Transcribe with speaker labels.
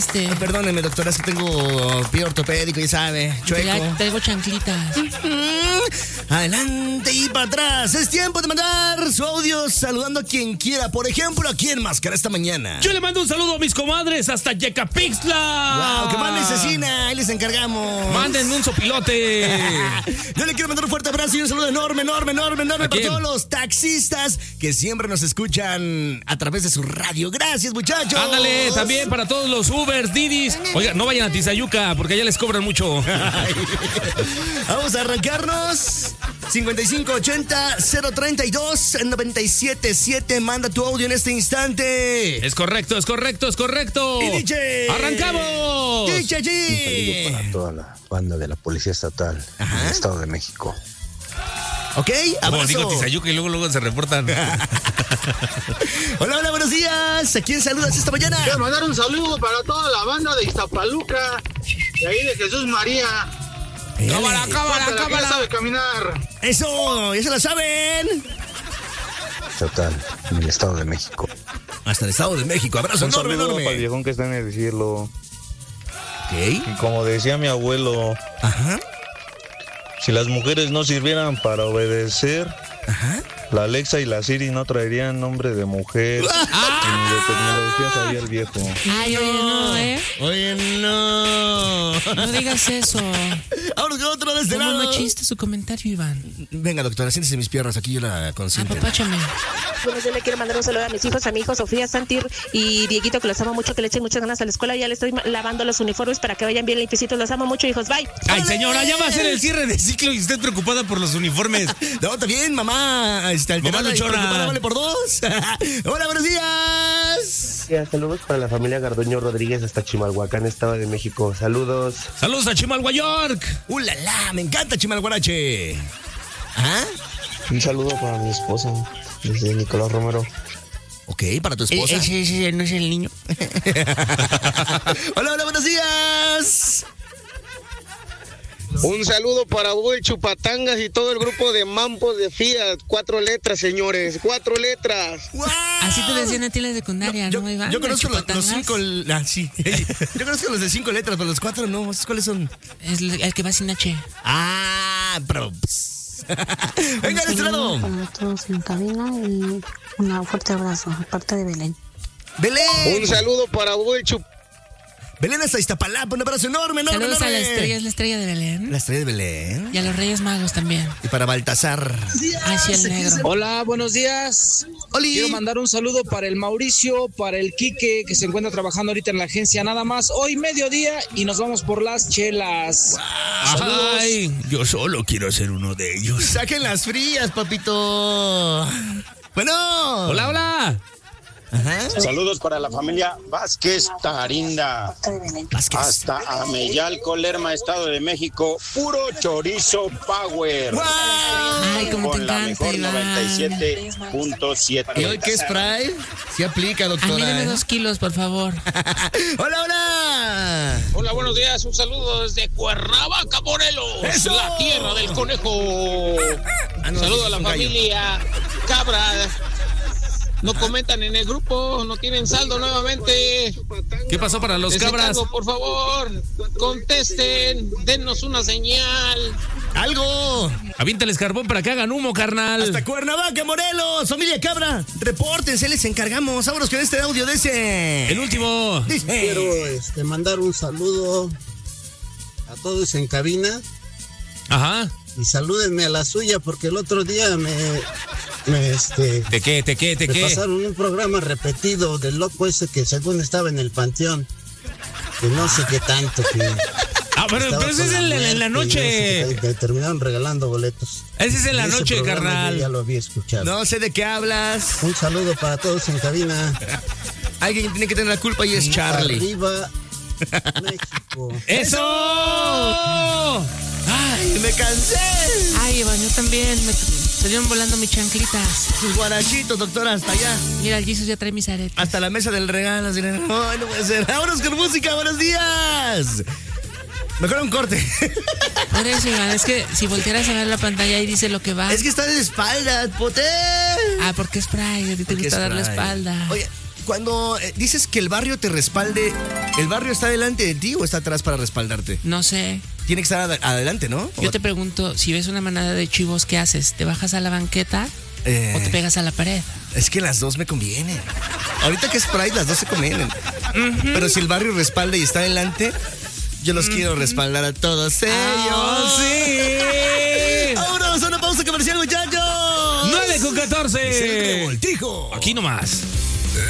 Speaker 1: Perdóneme, doctora, es que tengo pie ortopédico, ya sabe, chueco.
Speaker 2: Ya traigo chanclitas.
Speaker 1: Adelante y para atrás. Es tiempo de mandar su audio saludando a quien quiera. Por ejemplo, ¿a quién máscara esta mañana?
Speaker 3: Yo le mando un saludo a mis comadres hasta Yecapixtla.
Speaker 1: ¡Wow! ¡Que manden cecina! Ahí les encargamos.
Speaker 3: Mándenme un sopilote.
Speaker 1: Yo le quiero mandar un fuerte abrazo y un saludo enorme para todos los taxistas que siempre nos escuchan a través de su radio. Gracias, muchachos.
Speaker 3: Ándale, también para todos los Ubers, Didis. Oiga, no vayan a Tizayuca porque allá les cobran mucho.
Speaker 1: Vamos a arrancarnos. 5580-032-977. Manda tu audio en este instante.
Speaker 3: Es correcto.
Speaker 1: Y dice...
Speaker 3: ¡Arrancamos!
Speaker 1: Dice
Speaker 4: Un saludo para toda la banda de la Policía Estatal del Estado de México.
Speaker 1: Ok,
Speaker 3: Como
Speaker 1: abrazo.
Speaker 3: digo Tizayuca y luego se reportan.
Speaker 1: Hola, buenos días. ¿A quién saludas esta mañana?
Speaker 5: Quiero mandar un saludo para toda la banda de Iztapaluca, de ahí de Jesús María.
Speaker 3: Cámara.
Speaker 5: Que ya sabe caminar.
Speaker 1: Eso, ya se la saben.
Speaker 4: Estatal en el Estado de México.
Speaker 1: Hasta el Estado de México. Abrazo
Speaker 6: Un saludo
Speaker 1: enorme.
Speaker 6: para el viejón que está en el cielo.
Speaker 1: Ok.
Speaker 6: Y como decía mi abuelo,
Speaker 1: Ajá.
Speaker 6: si las mujeres no sirvieran para obedecer,
Speaker 1: Ajá.
Speaker 6: la Alexa y la Siri no traerían nombre de mujer. Ni de tecnología sabía el viejo.
Speaker 2: Ay, oye, no, ¿eh?
Speaker 1: Oye, no.
Speaker 2: No digas eso.
Speaker 1: Ahora que otro de este
Speaker 2: ¿Cómo
Speaker 1: lado.
Speaker 2: machista su comentario, Iván?
Speaker 1: Venga, doctora, siéntese en mis piernas. Aquí yo la consiento.
Speaker 2: Apapáchame.
Speaker 7: Bueno, yo le quiero mandar un saludo a mis hijos, a mi hijo Sofía, Santir y Dieguito, que los amo mucho, que le echen muchas ganas a la escuela. Ya le estoy lavando los uniformes para que vayan bien limpiecitos. Los amo mucho, hijos. Bye.
Speaker 3: Ay, señora, ya va a ser el cierre de ciclo y usted preocupada por los uniformes.
Speaker 1: No, está bien, mamá.
Speaker 3: Mamá luchona.
Speaker 1: Vale por dos. Hola, buenos días.
Speaker 8: Saludos para la familia Garduño Rodríguez hasta Chimalhuacán, Estado de México. Saludos.
Speaker 3: Saludos a Chimalhua, York.
Speaker 1: La, me encanta Chimalguarache. ¿Ah?
Speaker 8: Un saludo para mi esposa, desde Nicolás Romero.
Speaker 1: Ok, para tu esposa.
Speaker 2: Ese no es el niño.
Speaker 1: Hola, buenos días.
Speaker 5: Un saludo para Hugo Chupatangas y todo el grupo de Mampos de Fiat. 4 letras, señores, 4 letras.
Speaker 1: ¡Wow!
Speaker 2: Así te decían a ti en la secundaria, ¿no, Iván?
Speaker 1: Yo conozco los
Speaker 2: Chupatangas.
Speaker 1: 5. Sí. Yo conozco los de 5 letras, pero los 4 no. ¿Cuáles son?
Speaker 2: Es el que va sin H.
Speaker 1: Pero... Venga, de este lado.
Speaker 9: Para todos en cabina y un fuerte abrazo, aparte de Belén.
Speaker 1: ¡Belén!
Speaker 5: Un saludo para Hugo Chupatangas.
Speaker 1: Belén hasta Iztapalapa, un abrazo enorme.
Speaker 2: Saludos a la estrella de Belén.
Speaker 1: La estrella de Belén.
Speaker 2: Y a los Reyes Magos también.
Speaker 1: Y para Baltasar.
Speaker 2: Ay, sí, el negro.
Speaker 10: Hola, buenos días.
Speaker 1: Oli.
Speaker 10: Quiero mandar un saludo para el Mauricio, para el Quique, que se encuentra trabajando ahorita en la agencia nada más. Hoy mediodía y nos vamos por las chelas.
Speaker 1: Wow.
Speaker 10: Saludos.
Speaker 3: Ay, yo solo quiero ser uno de ellos.
Speaker 1: Saquen las frías, papito. Bueno.
Speaker 3: Hola.
Speaker 1: Ajá.
Speaker 11: Saludos para la familia Vázquez Tarinda.
Speaker 1: Vázquez.
Speaker 11: Hasta Ameyalco, Lerma, Estado de México. Puro chorizo power.
Speaker 1: ¡Wow!
Speaker 2: Ay, cómo te
Speaker 11: Con la
Speaker 2: encanta,
Speaker 11: mejor
Speaker 2: Iván.
Speaker 11: 97.7.
Speaker 1: ¿Y hoy qué es Pride? Sí aplica,
Speaker 2: A mí
Speaker 1: doctora.
Speaker 2: dame 2 kilos, por favor.
Speaker 1: Hola.
Speaker 10: Hola, buenos días. Un saludo desde Cuernavaca, Morelos.
Speaker 1: ¡Eso!
Speaker 10: La tierra del conejo.
Speaker 1: No,
Speaker 10: Saludo a
Speaker 1: es
Speaker 10: la
Speaker 1: un gallo.
Speaker 10: familia Cabra. No comentan en el grupo, no tienen saldo nuevamente.
Speaker 3: ¿Qué pasó para los
Speaker 10: Les
Speaker 3: cabras?
Speaker 10: encargo, por favor, contesten, dennos una señal.
Speaker 1: Algo.
Speaker 3: Aviéntales carbón para que hagan humo, carnal.
Speaker 1: Hasta Cuernavaca, Morelos. Familia Cabra. Repórtense, les encargamos. Vámonos con este audio de ese.
Speaker 3: El último.
Speaker 1: Dice.
Speaker 8: Quiero mandar un saludo a todos en cabina
Speaker 3: Ajá.
Speaker 8: y salúdenme a la suya porque el otro día me
Speaker 3: ¿De qué?
Speaker 8: me pasaron un programa repetido del loco ese que según estaba en el panteón. Que no sé qué tanto que...
Speaker 3: Pero
Speaker 8: estaba
Speaker 3: ese es
Speaker 8: con la
Speaker 3: en la
Speaker 8: muerte y no sé
Speaker 3: noche.
Speaker 8: qué, me terminaron regalando boletos.
Speaker 3: Ese es en la
Speaker 8: Ese
Speaker 3: noche,
Speaker 8: programa
Speaker 3: carnal.
Speaker 8: yo ya lo había escuchado.
Speaker 1: No sé de qué hablas.
Speaker 8: Un saludo para todos en cabina.
Speaker 1: Alguien tiene que tener la culpa y es Charlie.
Speaker 8: Arriba, México.
Speaker 3: ¡Eso!
Speaker 1: ¡Ay, me cansé!
Speaker 2: Ay, Iván, yo también. Me salieron volando mis chanclitas.
Speaker 1: Sus guarachitos, doctora, hasta allá.
Speaker 2: Mira, el Jesus ya trae mis aretes.
Speaker 1: Hasta la mesa del regalo. Así, ay, no puede ser. Vámonos con música, buenos días. Mejor un corte.
Speaker 2: Por eso, Iván, es que si voltearas a ver la pantalla y dice lo que va.
Speaker 1: Es que está de espaldas, poté.
Speaker 2: Porque es Pride, a ti te
Speaker 1: Porque
Speaker 2: gusta
Speaker 1: es
Speaker 2: dar la
Speaker 1: Pride.
Speaker 2: espalda.
Speaker 1: Oye, Cuando dices que el barrio te respalde, ¿el barrio está delante de ti o está atrás para respaldarte?
Speaker 2: No sé.
Speaker 1: Tiene que estar adelante, ¿no?
Speaker 2: Yo te pregunto, si ves una manada de chivos, ¿qué haces? ¿Te bajas a la banqueta o te pegas a la pared?
Speaker 1: Es que las dos me convienen. Ahorita que es Pride, las dos se convienen. Pero si el barrio respalda y está adelante, yo los quiero respaldar a todos ellos.
Speaker 3: ¡Sí!
Speaker 1: ¡Vámonos a una pausa comercial, muchachos!
Speaker 3: 9:14.
Speaker 1: Es el Revoltijo.
Speaker 3: Aquí nomás.